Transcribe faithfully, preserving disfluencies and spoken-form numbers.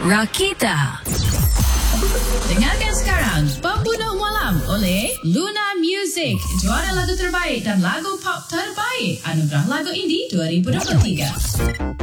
Rakita. Dengarkan sekarang Pembunuh Malam oleh Luna Music, juara lagu terbaik dan lagu pop terbaik Anugerah Lagu Indie dua ribu dua puluh tiga.